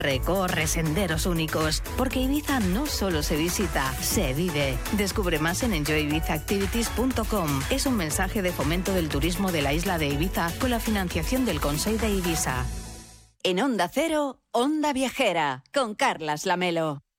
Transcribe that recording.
Recorre senderos únicos, porque Ibiza no solo se visita, se vive. Descubre más en enjoyibizaactivities.com. Es un mensaje de fomento del turismo de la isla de Ibiza con la financiación del Consell de Ibiza. En Onda Cero, Onda Viajera, con Carlas Lamelo.